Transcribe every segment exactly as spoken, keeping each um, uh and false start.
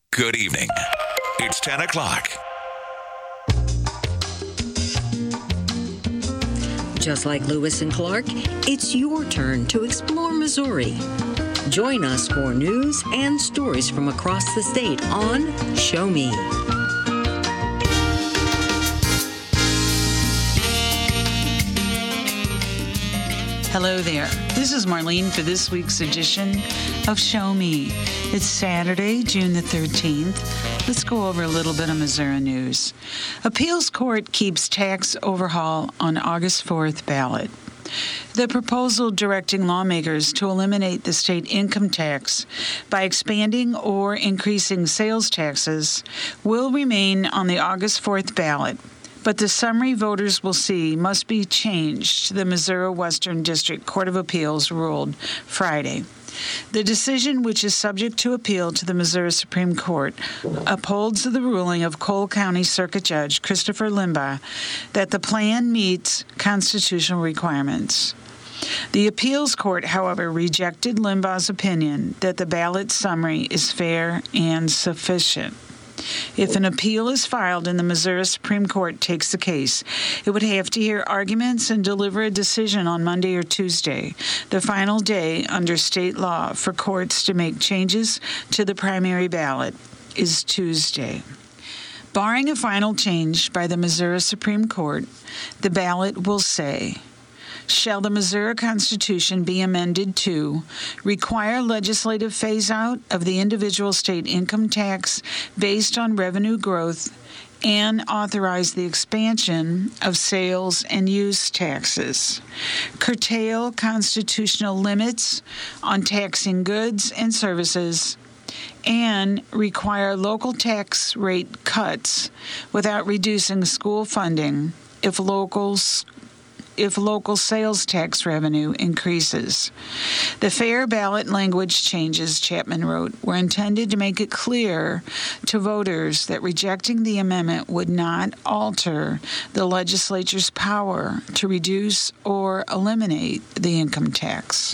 Good evening. It's ten o'clock. Just like Lewis and Clark, it's your turn to explore Missouri. Join us for news and stories from across the state on Show Me. Hello there. This is Marlene for this week's edition of Show Me. It's Saturday, June the thirteenth. Let's go over a little bit of Missouri news. Appeals Court keeps tax overhaul on August fourth ballot. The proposal directing lawmakers to eliminate the state income tax by expanding or increasing sales taxes will remain on the August fourth ballot. But the summary voters will see must be changed, the Missouri Western District Court of Appeals ruled Friday. The decision, which is subject to appeal to the Missouri Supreme Court, upholds the ruling of Cole County Circuit Judge Christopher Limbaugh that the plan meets constitutional requirements. The appeals court, however, rejected Limbaugh's opinion that the ballot summary is fair and sufficient. If an appeal is filed and the Missouri Supreme Court takes the case, it would have to hear arguments and deliver a decision on Monday or Tuesday, the final day under state law for courts to make changes to the primary ballot is Tuesday. Barring a final change by the Missouri Supreme Court, the ballot will say, shall the Missouri Constitution be amended to require legislative phase-out of the individual state income tax based on revenue growth and authorize the expansion of sales and use taxes, curtail constitutional limits on taxing goods and services, and require local tax rate cuts without reducing school funding if locals if local sales tax revenue increases. The fair ballot language changes, Chapman wrote, were intended to make it clear to voters that rejecting the amendment would not alter the legislature's power to reduce or eliminate the income tax.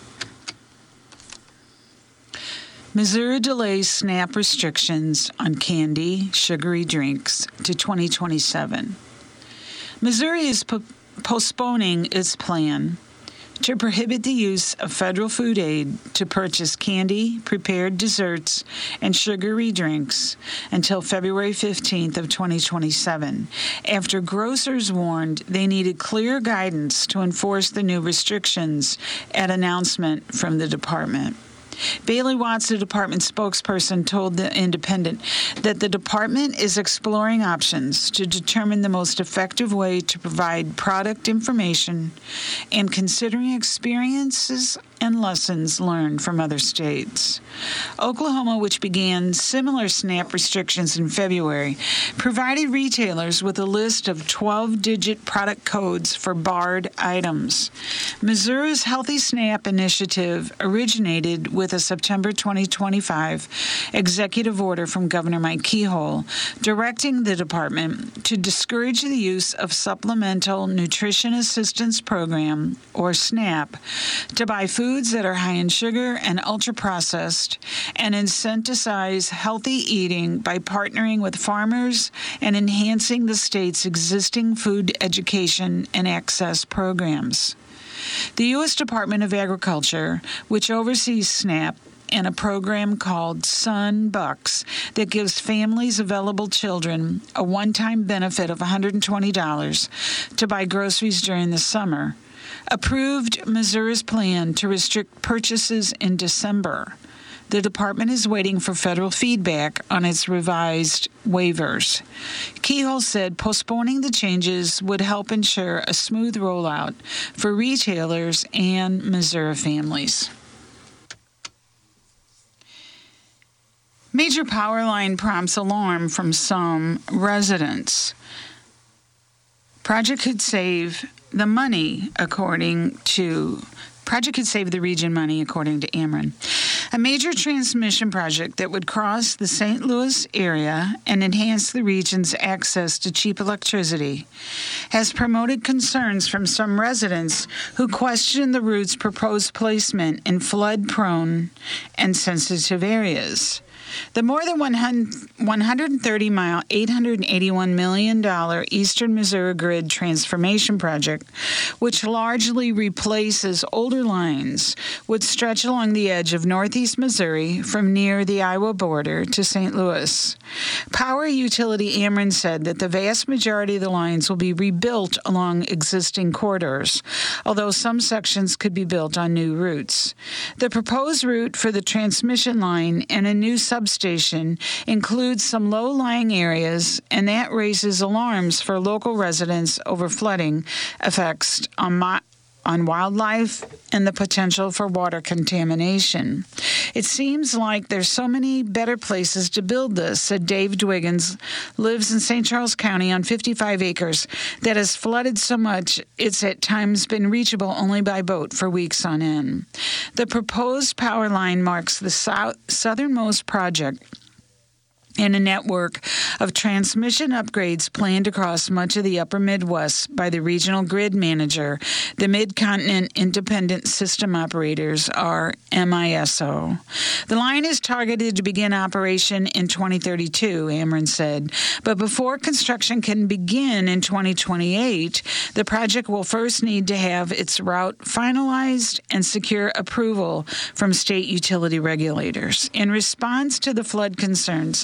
Missouri delays SNAP restrictions on candy, sugary drinks to twenty twenty-seven. Missouri is po- postponing its plan to prohibit the use of federal food aid to purchase candy, prepared desserts, and sugary drinks until February fifteenth of twenty twenty-seven, after grocers warned they needed clear guidance to enforce the new restrictions at announcement from the department. Bailey Watts, the department spokesperson, told The Independent that the department is exploring options to determine the most effective way to provide product information and considering experiences and lessons learned from other states. Oklahoma, which began similar SNAP restrictions in February, provided retailers with a list of twelve-digit product codes for barred items. Missouri's Healthy SNAP initiative originated with a September twenty twenty-five executive order from Governor Mike Kehoe directing the department to discourage the use of Supplemental Nutrition Assistance Program, or SNAP, to buy food foods that are high in sugar and ultra-processed, and incentivize healthy eating by partnering with farmers and enhancing the state's existing food education and access programs. The U S Department of Agriculture, which oversees SNAP, and a program called Sun Bucks that gives families of available children a one-time benefit of one hundred twenty dollars to buy groceries during the summer, approved Missouri's plan to restrict purchases in December. The department is waiting for federal feedback on its revised waivers. Kehoe said postponing the changes would help ensure a smooth rollout for retailers and Missouri families. Major power line prompts alarm from some residents. Project could save the money, according to Project could save the region money, according to Ameren. A major transmission project that would cross the Saint Louis area and enhance the region's access to cheap electricity has promoted concerns from some residents who question the route's proposed placement in flood-prone and sensitive areas. The more than one hundred thirty mile, eight hundred eighty-one million dollars Eastern Missouri Grid Transformation Project, which largely replaces older lines, would stretch along the edge of northeast Missouri from near the Iowa border to Saint Louis. Power utility Ameren said that the vast majority of the lines will be rebuilt along existing corridors, although some sections could be built on new routes. The proposed route for the transmission line and a new substation includes some low-lying areas, and that raises alarms for local residents over flooding effects on mo- on wildlife and the potential for water contamination. It seems like there's so many better places to build this, said Dave Dwiggins, lives in Saint Charles County on fifty-five acres that has flooded so much it's at times been reachable only by boat for weeks on end. The proposed power line marks the south, southernmost project in a network of transmission upgrades planned across much of the upper Midwest by the regional grid manager, the Mid-Continent Independent System Operators, or M I S O. The line is targeted to begin operation in twenty thirty-two, Ameren said, but before construction can begin in twenty twenty-eight, the project will first need to have its route finalized and secure approval from state utility regulators. In response to the flood concerns,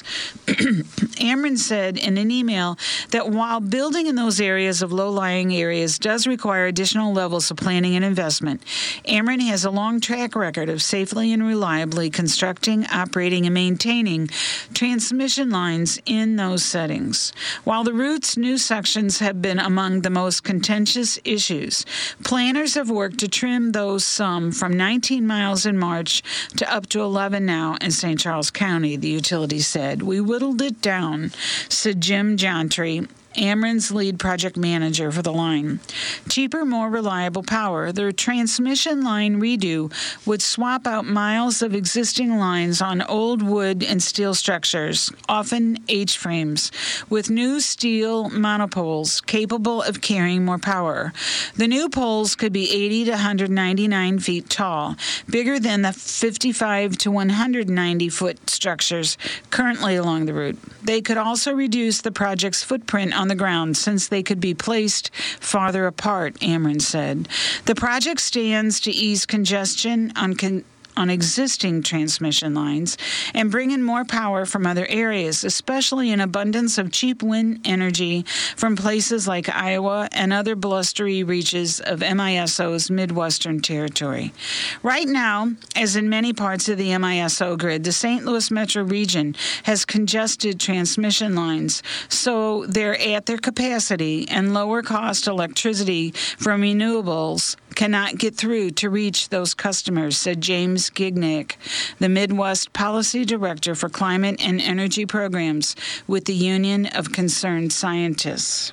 Ameren said in an email that while building in those areas of low-lying areas does require additional levels of planning and investment, Ameren has a long track record of safely and reliably constructing, operating, and maintaining transmission lines in those settings. While the route's new sections have been among the most contentious issues, planners have worked to trim those some from nineteen miles in March to up to eleven now in Saint Charles County, the utility said. We whittled it down, said Jim Jontry, Ameren's lead project manager for the line. Cheaper, more reliable power. The transmission line redo would swap out miles of existing lines on old wood and steel structures, often H-frames, with new steel monopoles capable of carrying more power. The new poles could be eighty to one hundred ninety-nine feet tall, bigger than the fifty-five to one hundred ninety foot structures currently along the route. They could also reduce the project's footprint on the ground since they could be placed farther apart, Ameren said. The project stands to ease congestion on con- on existing transmission lines and bring in more power from other areas, especially an abundance of cheap wind energy from places like Iowa and other blustery reaches of M I S O's Midwestern territory. Right now, as in many parts of the M I S O grid, the Saint Louis metro region has congested transmission lines, so they're at their capacity, and lower-cost electricity from renewables cannot get through to reach those customers, said James Gignac, the Midwest Policy Director for Climate and Energy Programs with the Union of Concerned Scientists.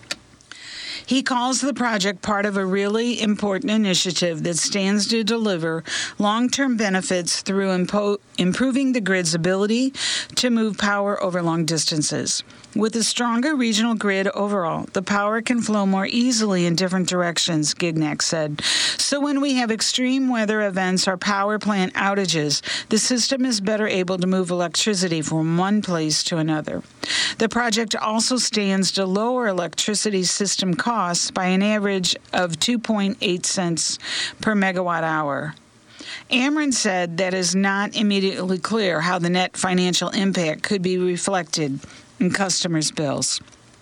He calls the project part of a really important initiative that stands to deliver long-term benefits through impo- improving the grid's ability to move power over long distances. With a stronger regional grid overall, the power can flow more easily in different directions, Gignac said. So when we have extreme weather events or power plant outages, the system is better able to move electricity from one place to another. The project also stands to lower electricity system costs by an average of two point eight cents per megawatt hour. Ameren said that is not immediately clear how the net financial impact could be reflected in customers' bills.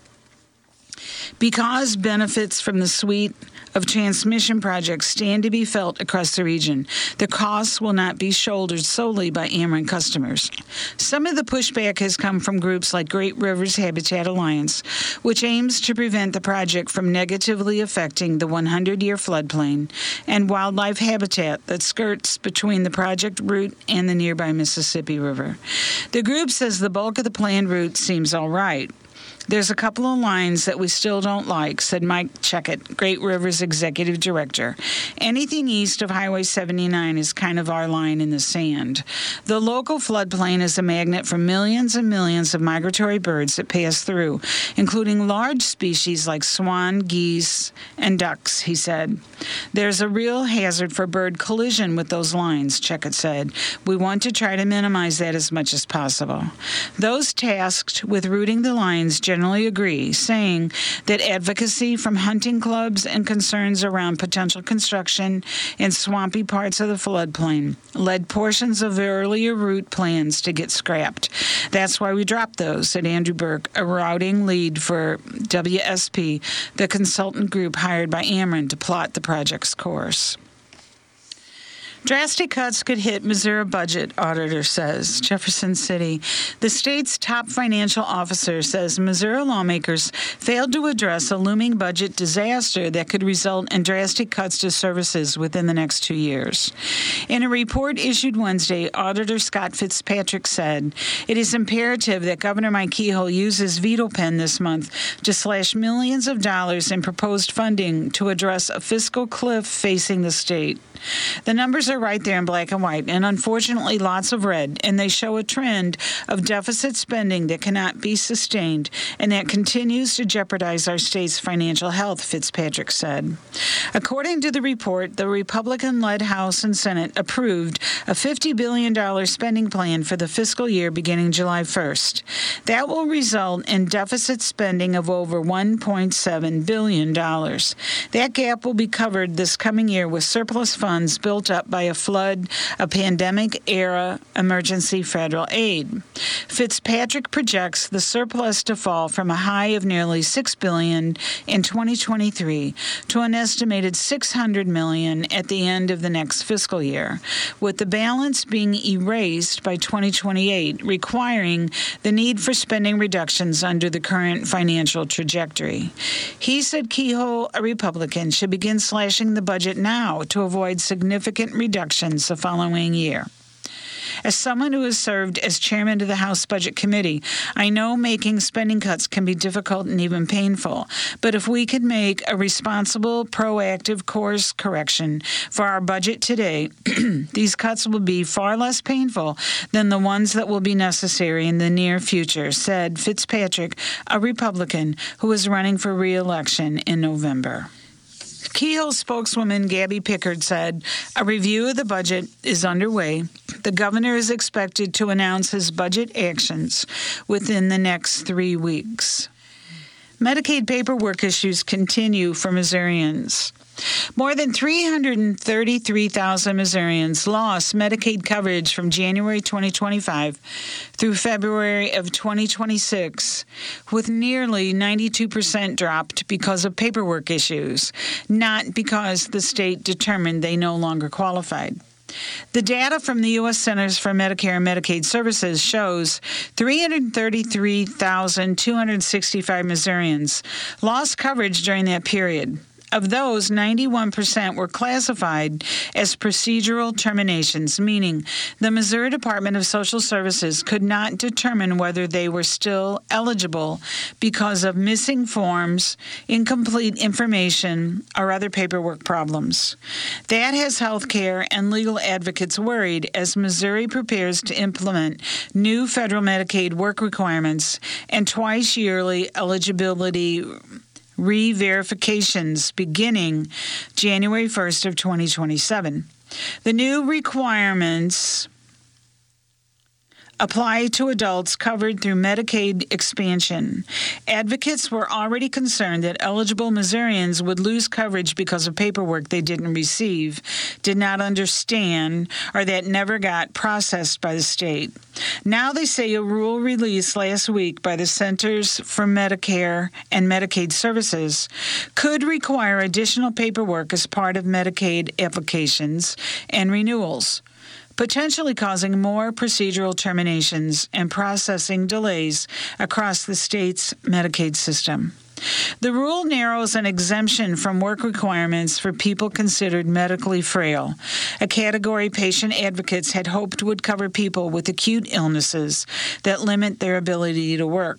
Because benefits from the suite of transmission projects stand to be felt across the region, the costs will not be shouldered solely by Ameren customers. Some of the pushback has come from groups like Great Rivers Habitat Alliance, which aims to prevent the project from negatively affecting the hundred-year floodplain and wildlife habitat that skirts between the project route and the nearby Mississippi River. The group says the bulk of the planned route seems all right. There's a couple of lines that we still don't like, said Mike Checkett, Great Rivers Executive Director. Anything east of Highway seventy-nine is kind of our line in the sand. The local floodplain is a magnet for millions and millions of migratory birds that pass through, including large species like swan, geese, and ducks, he said. There's a real hazard for bird collision with those lines, Checkett said. We want to try to minimize that as much as possible. Those tasked with routing the lines generally agree, saying that advocacy from hunting clubs and concerns around potential construction in swampy parts of the floodplain led portions of the earlier route plans to get scrapped. That's why we dropped those, said Andrew Burke, a routing lead for W S P, the consultant group hired by Ameren to plot the project's course. Drastic cuts could hit Missouri budget, auditor says. Jefferson City. The state's top financial officer says Missouri lawmakers failed to address a looming budget disaster that could result in drastic cuts to services within the next two years. In a report issued Wednesday, Auditor Scott Fitzpatrick said, it is imperative that Governor Mike Kehoe use his veto pen this month to slash millions of dollars in proposed funding to address a fiscal cliff facing the state. The numbers are right there in black and white, and unfortunately lots of red, and they show a trend of deficit spending that cannot be sustained and that continues to jeopardize our state's financial health, Fitzpatrick said. According to the report, the Republican-led House and Senate approved a fifty billion dollars spending plan for the fiscal year beginning July first. That will result in deficit spending of over one point seven billion dollars. That gap will be covered this coming year with surplus funds built up by a flood of pandemic-era emergency federal aid. Fitzpatrick projects the surplus to fall from a high of nearly six billion dollars in twenty twenty-three to an estimated six hundred million dollars at the end of the next fiscal year, with the balance being erased by twenty twenty-eight, requiring the need for spending reductions under the current financial trajectory. He said Kehoe, a Republican, should begin slashing the budget now to avoid significant reductions the following year. As someone who has served as chairman of the House Budget Committee, I know making spending cuts can be difficult and even painful. But if we could make a responsible, proactive course correction for our budget today, these cuts will be far less painful than the ones that will be necessary in the near future, said Fitzpatrick, a Republican who is running for re-election in November. Kehoe spokeswoman Gabby Pickard said a review of the budget is underway. The governor is expected to announce his budget actions within the next three weeks. Medicaid paperwork issues continue for Missourians. More than three hundred thirty-three thousand Missourians lost Medicaid coverage from January twenty twenty-five through February of twenty twenty-six, with nearly ninety-two percent dropped because of paperwork issues, not because the state determined they no longer qualified. The data from the U S Centers for Medicare and Medicaid Services shows three hundred thirty-three thousand two hundred sixty-five Missourians lost coverage during that period. Of those, ninety-one percent were classified as procedural terminations, meaning the Missouri Department of Social Services could not determine whether they were still eligible because of missing forms, incomplete information, or other paperwork problems. That has healthcare and legal advocates worried as Missouri prepares to implement new federal Medicaid work requirements and twice yearly eligibility re-verifications beginning January first of twenty twenty-seven. The new requirements apply to adults covered through Medicaid expansion. Advocates were already concerned that eligible Missourians would lose coverage because of paperwork they didn't receive, did not understand, or that never got processed by the state. Now they say a rule released last week by the Centers for Medicare and Medicaid Services could require additional paperwork as part of Medicaid applications and renewals, potentially causing more procedural terminations and processing delays across the state's Medicaid system. The rule narrows an exemption from work requirements for people considered medically frail, a category patient advocates had hoped would cover people with acute illnesses that limit their ability to work.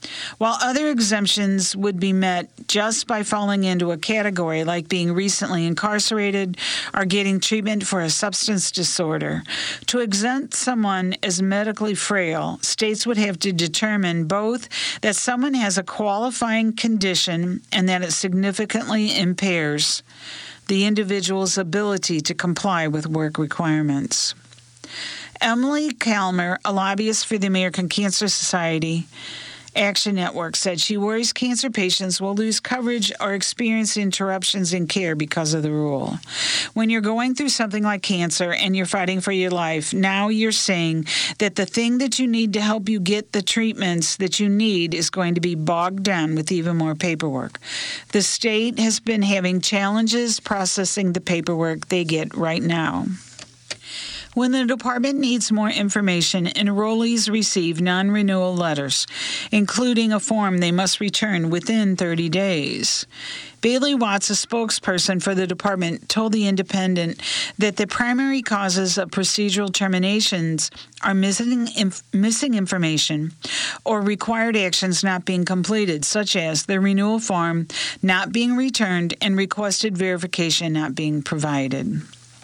While other exemptions would be met just by falling into a category like being recently incarcerated or getting treatment for a substance disorder, to exempt someone as medically frail, states would have to determine both that someone has a qualifying condition and that it significantly impairs the individual's ability to comply with work requirements. Emily Kalmer, a lobbyist for the American Cancer Society Action Network, said she worries cancer patients will lose coverage or experience interruptions in care because of the rule. When you're going through something like cancer and you're fighting for your life, now you're saying that the thing that you need to help you get the treatments that you need is going to be bogged down with even more paperwork. The state has been having challenges processing the paperwork they get right now. When the department needs more information, enrollees receive non-renewal letters, including a form they must return within thirty days. Bailey Watts, a spokesperson for the department, told The Independent that the primary causes of procedural terminations are missing, inf- missing information or required actions not being completed, such as the renewal form not being returned and requested verification not being provided.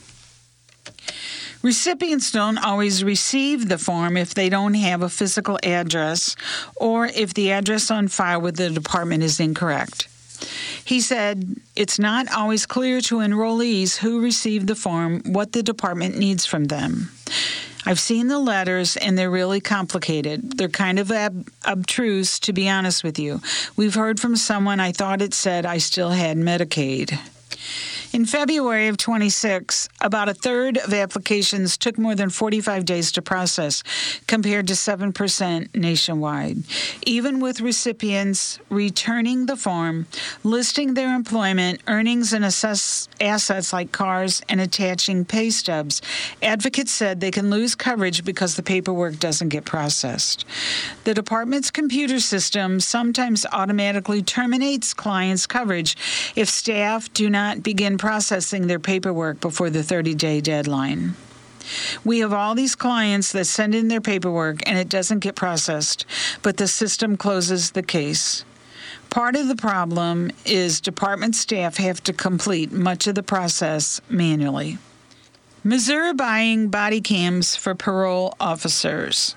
Recipients don't always receive the form if they don't have a physical address or if the address on file with the department is incorrect. He said it's not always clear to enrollees who received the form what the department needs from them. I've seen the letters, and they're really complicated. They're kind of ab- obtruse, to be honest with you. We've heard from someone I thought it said I still had Medicaid. In February of twenty-six, about a third of applications took more than forty-five days to process, compared to seven percent nationwide. Even with recipients returning the form, listing their employment, earnings, and assess assets like cars, and attaching pay stubs, advocates said they can lose coverage because the paperwork doesn't get processed. The department's computer system sometimes automatically terminates clients' coverage if staff do not begin processing their paperwork before the thirty-day deadline. We have all these clients that send in their paperwork and it doesn't get processed, but the system closes the case. Part of the problem is department staff have to complete much of the process manually. Missouri buying body cams for parole officers.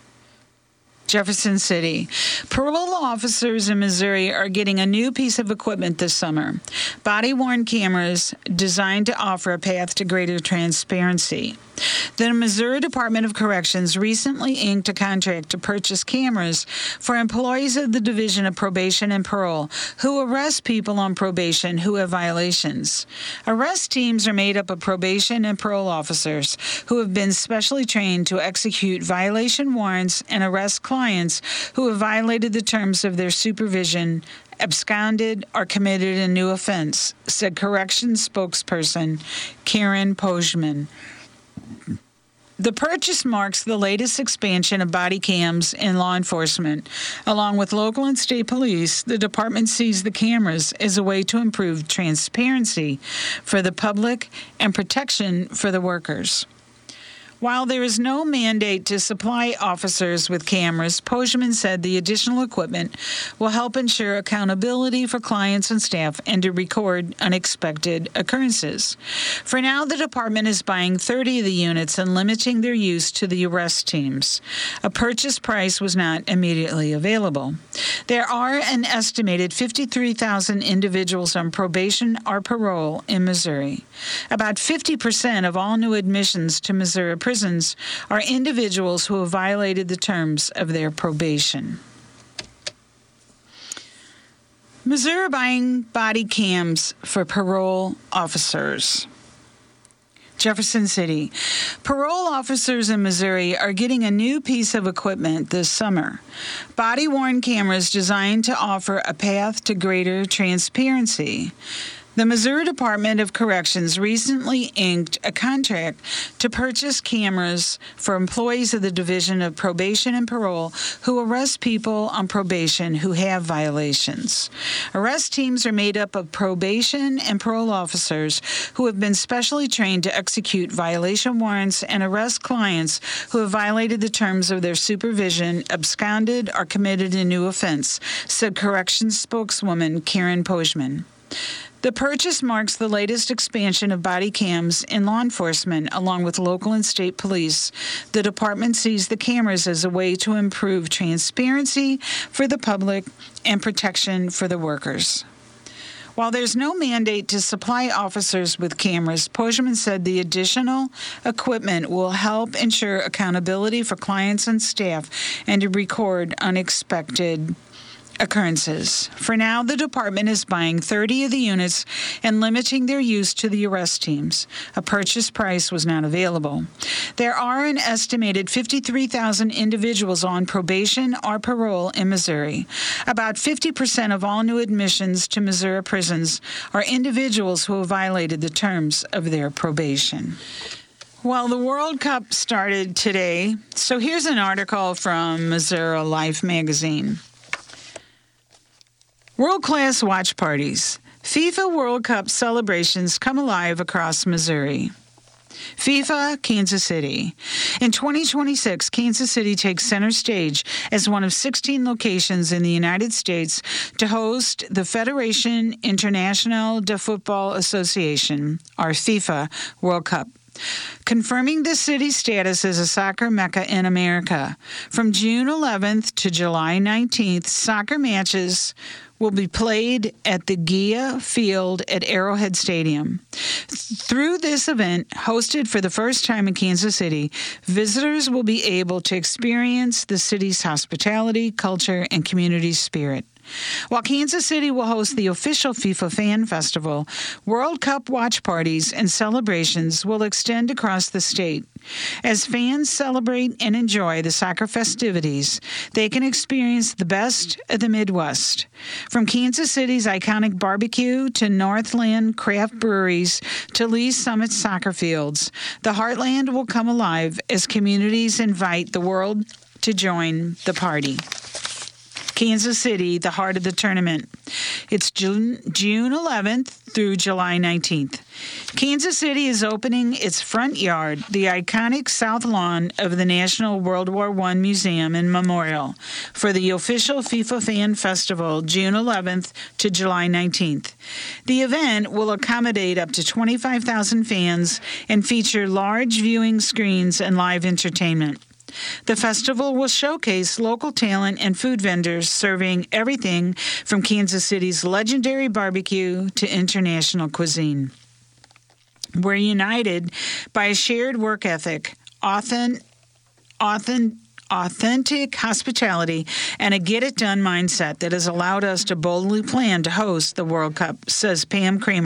Jefferson City. Parole officers in Missouri are getting a new piece of equipment this summer. Body-worn cameras designed to offer a path to greater transparency. The Missouri Department of Corrections recently inked a contract to purchase cameras for employees of the Division of Probation and Parole who arrest people on probation who have violations. Arrest teams are made up of probation and parole officers who have been specially trained to execute violation warrants and arrest clients who have violated the terms of their supervision, absconded, or committed a new offense, said Corrections spokesperson Karen Pojman. The purchase marks the latest expansion of body cams in law enforcement. Along with local and state police, the department sees the cameras as a way to improve transparency for the public and protection for the workers. While there is no mandate to supply officers with cameras, Pojman said the additional equipment will help ensure accountability for clients and staff and to record unexpected occurrences. For now, the department is buying thirty of the units and limiting their use to the arrest teams. A purchase price was not immediately available. There are an estimated fifty-three thousand individuals on probation or parole in Missouri. About fifty percent of all new admissions to Missouri prisons are individuals who have violated the terms of their probation. Missouri buying body cams for parole officers. Jefferson City. Parole officers in Missouri are getting a new piece of equipment this summer. Body-worn cameras designed to offer a path to greater transparency. The Missouri Department of Corrections recently inked a contract to purchase cameras for employees of the Division of Probation and Parole who arrest people on probation who have violations. Arrest teams are made up of probation and parole officers who have been specially trained to execute violation warrants and arrest clients who have violated the terms of their supervision, absconded, or committed a new offense, said Corrections spokeswoman Karen Pojman. The purchase marks the latest expansion of body cams in law enforcement, along with local and state police. The department sees the cameras as a way to improve transparency for the public and protection for the workers. While there's no mandate to supply officers with cameras, Pojman said the additional equipment will help ensure accountability for clients and staff and to record unexpected occurrences. For now, the department is buying thirty of the units and limiting their use to the arrest teams. A purchase price was not available. There are an estimated fifty-three thousand individuals on probation or parole in Missouri. About fifty percent of all new admissions to Missouri prisons are individuals who have violated the terms of their probation. Well, the World Cup started today, so here's an article from Missouri Life magazine. World-class watch parties. FIFA World Cup celebrations come alive across Missouri. FIFA, Kansas City. In twenty twenty-six, Kansas City takes center stage as one of sixteen locations in the United States to host the Federation Internationale de Football Association, or FIFA, World Cup, confirming the city's status as a soccer mecca in America. From June eleventh to July nineteenth, soccer matches will be played at the Gia Field at Arrowhead Stadium. Through this event, hosted for the first time in Kansas City, visitors will be able to experience the city's hospitality, culture, and community spirit. While Kansas City will host the official FIFA Fan Festival, World Cup watch parties and celebrations will extend across the state. As fans celebrate and enjoy the soccer festivities, they can experience the best of the Midwest. From Kansas City's iconic barbecue to Northland craft breweries to Lee's Summit soccer fields, the Heartland will come alive as communities invite the world to join the party. Kansas City, the heart of the tournament. It's June, June eleventh through July nineteenth. Kansas City is opening its front yard, the iconic south lawn of the National World War One Museum and Memorial, for the official FIFA Fan Festival, June eleventh to July nineteenth. The event will accommodate up to twenty-five thousand fans and feature large viewing screens and live entertainment. The festival will showcase local talent and food vendors serving everything from Kansas City's legendary barbecue to international cuisine. We're united by a shared work ethic, authentic, authentic, authentic hospitality, and a get-it-done mindset that has allowed us to boldly plan to host the World Cup, says Pam Kramer,